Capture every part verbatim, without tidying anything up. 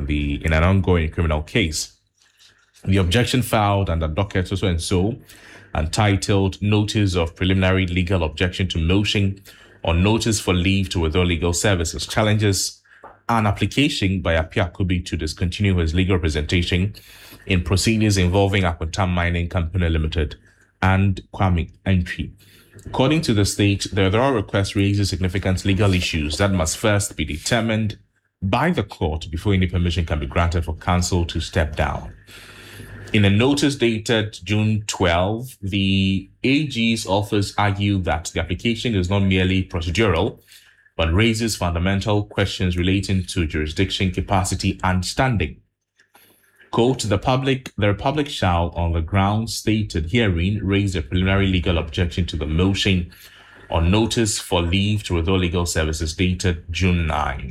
the in an ongoing criminal case. The objection filed under docket so and so, entitled Notice of Preliminary Legal Objection to Motion or Notice for Leave to Withdraw Legal Services, challenges an application by Appiah-Kubi to discontinue his legal representation in proceedings involving Akontam Mining Company Limited and Kwame Entry. According to the state, the withdrawal request raises significant legal issues that must first be determined by the court before any permission can be granted for counsel to step down. In a notice dated June twelfth, the A G's office argued that the application is not merely procedural, but raises fundamental questions relating to jurisdiction, capacity, and standing. Quote, the public, the Republic shall, on the grounds stated herein, raise a preliminary legal objection to the motion on notice for leave to withdraw legal services dated June ninth.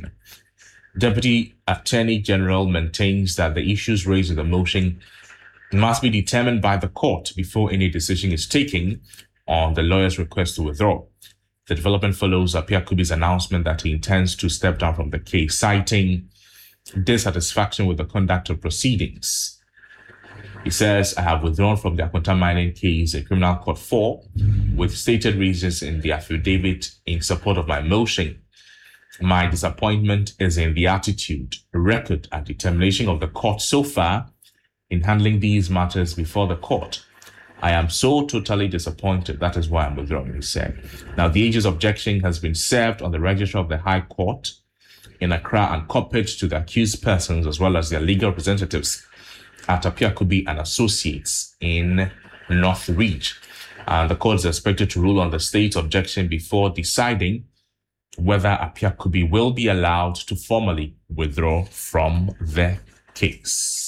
Deputy Attorney General maintains that the issues raised in the motion must be determined by the court before any decision is taken on the lawyer's request to withdraw. The development follows Appiah-Kubi's announcement that he intends to step down from the case, citing dissatisfaction with the conduct of proceedings. He says, I have withdrawn from the Akontam Mining case a criminal court four with stated reasons in the affidavit in support of my motion. My disappointment is in the attitude, record, and determination of the court so far in handling these matters before the court. I am so totally disappointed. That is why I'm withdrawing, he said. Now, the A G's objection has been served on the register of the High Court in Accra and copied to the accused persons as well as their legal representatives at Appiah-Kubi and Associates in North Ridge. And the court is expected to rule on the state's objection before deciding whether Appiah-Kubi will be allowed to formally withdraw from the case.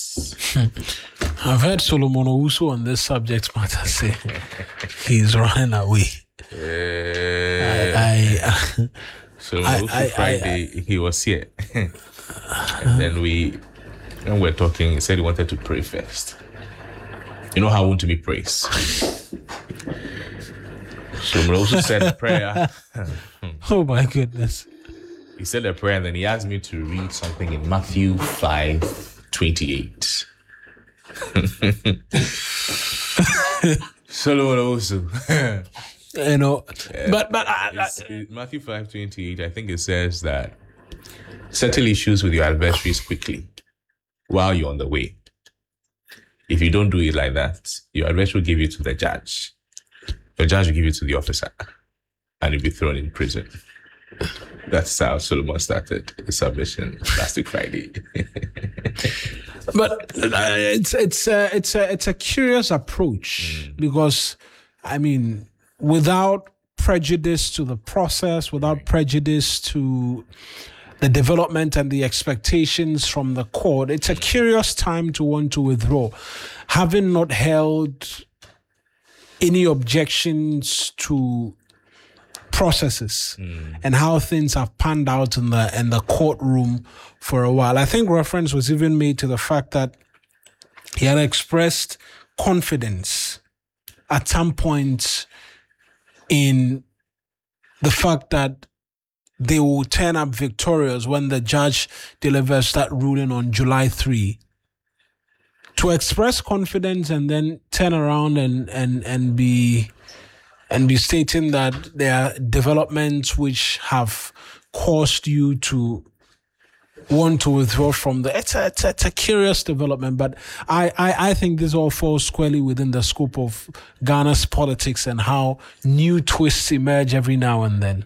I've heard Solomon Owusu on this subject matter say he's running away. Uh, I, I, so I, also I, Friday, I, I, he was here. And then we, when we were talking, he said he wanted to pray first. You know how I want to be praised. So we also said a prayer. Oh my goodness. He said a prayer and then he asked me to read something in Matthew five twenty-eight. Solomon also. You know, Yeah. but but I, I, It's- it- Matthew five twenty-eight, I think it says that settle issues with your adversaries quickly while you're on the way. If you don't do it like that, your adversary will give you to the judge. The judge will give you to the officer and you'll be thrown in prison. That's how Solomon started his submission last week Friday. but uh, it's it's a, it's a it's a curious approach because I mean, without prejudice to the process, without prejudice to the development and the expectations from the court, it's a curious time to want to withdraw, having not held any objections to processes mm. and how things have panned out in the in the courtroom for a while. I think reference was even made to the fact that he had expressed confidence at some point in the fact that they will turn up victorious when the judge delivers that ruling on July third. To express confidence and then turn around and and and be and be stating that there are developments which have caused you to want to withdraw from the it's a, it's a, it's a curious development, but I, I, I think this all falls squarely within the scope of Ghana's politics and how new twists emerge every now and then.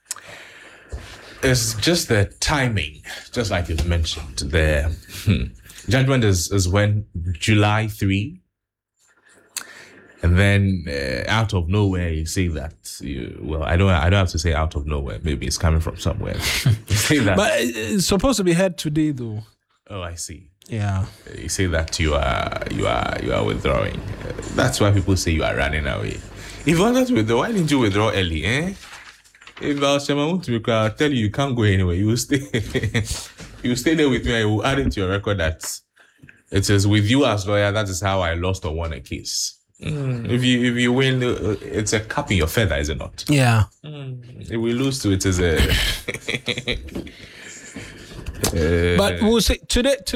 It's just the timing, just like you've mentioned. The hmm, judgment is, is when July third, and then uh, out of nowhere you say that you, well, I don't I don't have to say out of nowhere. Maybe it's coming from somewhere. You say that, but it's supposed to be heard today, though. Oh, I see. Yeah. You say that you are you are you are withdrawing. Uh, that's why people say you are running away. If you wanted to withdraw, why didn't you withdraw early? Eh? If I was want to I'll tell you you can't go anywhere. You will stay. You will stay there with me. I will add it to your record that it is with you as lawyer. That is how I lost or won a case. Mm. If you if you win, uh, it's a cap in your feather, is it not? Yeah. Mm. If we lose to it, is a. uh, but we'll say today. today